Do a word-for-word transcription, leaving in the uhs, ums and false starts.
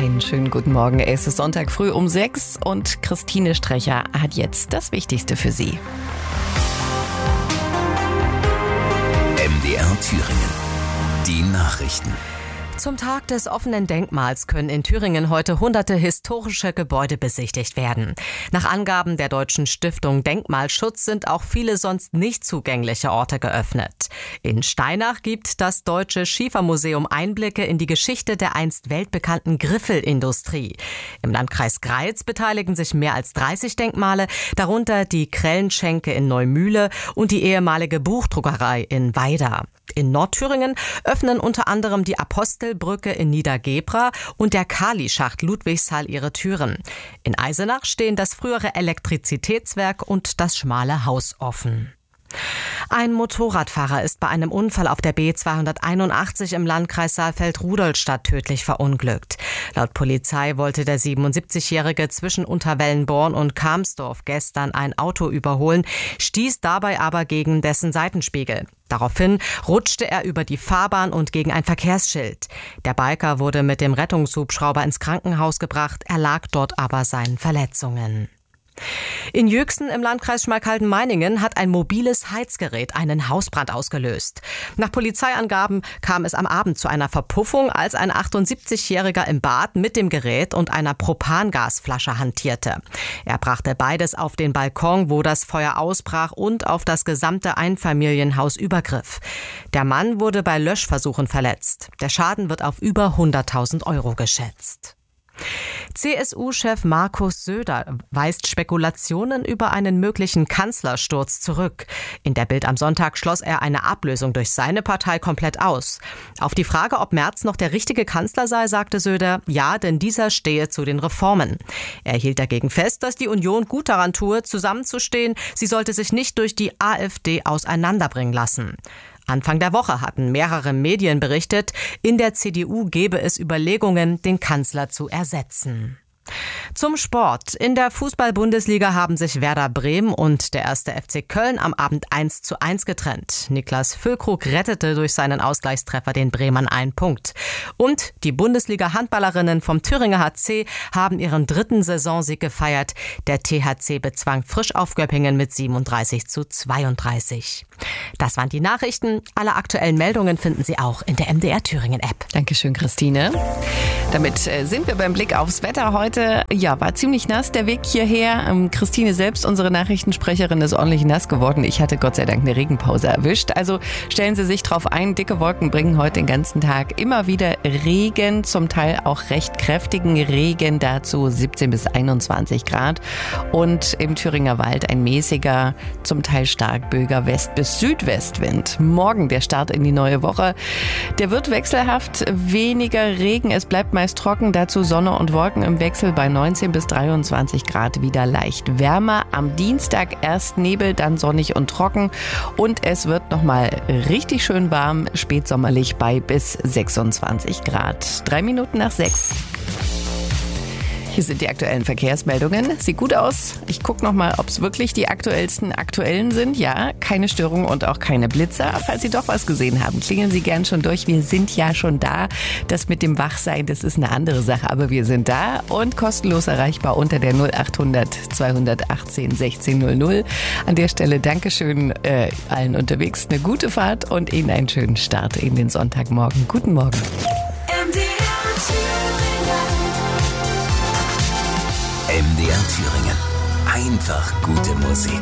Einen schönen guten Morgen. Es ist Sonntag früh um sechs und Christine Strecher hat jetzt das Wichtigste für Sie. M D R Thüringen. Die Nachrichten. Zum Tag des offenen Denkmals können in Thüringen heute hunderte historische Gebäude besichtigt werden. Nach Angaben der Deutschen Stiftung Denkmalschutz sind auch viele sonst nicht zugängliche Orte geöffnet. In Steinach gibt das Deutsche Schiefermuseum Einblicke in die Geschichte der einst weltbekannten Griffelindustrie. Im Landkreis Greiz beteiligen sich mehr als dreißig Denkmale, darunter die Krellenschenke in Neumühle und die ehemalige Buchdruckerei in Weida. In Nordthüringen öffnen unter anderem die Apostelbrücke in Niedergebra und der Kali-Schacht Ludwigshall ihre Türen. In Eisenach stehen das frühere Elektrizitätswerk und das Schmale Haus offen. Ein Motorradfahrer ist bei einem Unfall auf der B zweihunderteinundachtzig im Landkreis Saalfeld-Rudolstadt tödlich verunglückt. Laut Polizei wollte der siebenundsiebzigjährige zwischen Unterwellenborn und Kamsdorf gestern ein Auto überholen, stieß dabei aber gegen dessen Seitenspiegel. Daraufhin rutschte er über die Fahrbahn und gegen ein Verkehrsschild. Der Biker wurde mit dem Rettungshubschrauber ins Krankenhaus gebracht, erlag dort aber seinen Verletzungen. In Jüchsen im Landkreis Schmalkalden-Meiningen hat ein mobiles Heizgerät einen Hausbrand ausgelöst. Nach Polizeiangaben kam es am Abend zu einer Verpuffung, als ein achtundsiebzigjähriger im Bad mit dem Gerät und einer Propangasflasche hantierte. Er brachte beides auf den Balkon, wo das Feuer ausbrach, und auf das gesamte Einfamilienhaus übergriff. Der Mann wurde bei Löschversuchen verletzt. Der Schaden wird auf über hunderttausend Euro geschätzt. C S U-Chef Markus Söder weist Spekulationen über einen möglichen Kanzlersturz zurück. In der Bild am Sonntag schloss er eine Ablösung durch seine Partei komplett aus. Auf die Frage, ob Merz noch der richtige Kanzler sei, sagte Söder, ja, denn dieser stehe zu den Reformen. Er hielt dagegen fest, dass die Union gut daran tue, zusammenzustehen. Sie sollte sich nicht durch die AfD auseinanderbringen lassen. Anfang der Woche hatten mehrere Medien berichtet, in der C D U gebe es Überlegungen, den Kanzler zu ersetzen. Zum Sport. In der Fußball-Bundesliga haben sich Werder Bremen und der erste F C Köln am Abend eins zu eins getrennt. Niklas Füllkrug rettete durch seinen Ausgleichstreffer den Bremern einen Punkt. Und die Bundesliga-Handballerinnen vom Thüringer H C haben ihren dritten Saisonsieg gefeiert. Der T H C bezwang Frisch auf Göppingen mit siebenunddreißig zu zweiunddreißig. Das waren die Nachrichten. Alle aktuellen Meldungen finden Sie auch in der M D R Thüringen App. Dankeschön, Christine. Damit äh, sind wir beim Blick aufs Wetter heute. Ja, war ziemlich nass der Weg hierher. Ähm, Christine selbst, unsere Nachrichtensprecherin, ist ordentlich nass geworden. Ich hatte Gott sei Dank eine Regenpause erwischt. Also stellen Sie sich drauf ein. Dicke Wolken bringen heute den ganzen Tag immer wieder Regen, zum Teil auch recht kräftigen Regen, dazu siebzehn bis einundzwanzig Grad. Und im Thüringer Wald ein mäßiger, zum Teil stark böiger West- bis Südwestwind. Morgen der Start in die neue Woche. Der wird wechselhaft, weniger Regen, es bleibt meist trocken, dazu Sonne und Wolken im Wechsel bei neunzehn bis dreiundzwanzig Grad, wieder leicht wärmer. Am Dienstag erst Nebel, dann sonnig und trocken und es wird nochmal richtig schön warm, spätsommerlich bei bis sechsundzwanzig Grad. Drei Minuten nach sechs. Hier sind die aktuellen Verkehrsmeldungen. Sieht gut aus. Ich gucke nochmal, ob es wirklich die aktuellsten aktuellen sind. Ja, keine Störungen und auch keine Blitzer. Falls Sie doch was gesehen haben, klingeln Sie gern schon durch. Wir sind ja schon da. Das mit dem Wachsein, das ist eine andere Sache, aber wir sind da und kostenlos erreichbar unter der null achthundert zweihundertachtzehn sechzehn null null. An der Stelle Dankeschön äh, allen unterwegs. Eine gute Fahrt und Ihnen einen schönen Start in den Sonntagmorgen. Guten Morgen. M D R Thüringen. M D R Thüringen. Einfach gute Musik.